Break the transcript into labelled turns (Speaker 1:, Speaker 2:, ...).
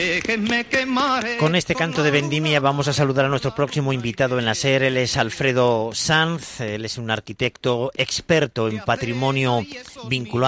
Speaker 1: Con este canto de vendimia vamos a saludar a nuestro próximo invitado en la SER. Él es Alfredo Sanz, él es un arquitecto experto en patrimonio vinculado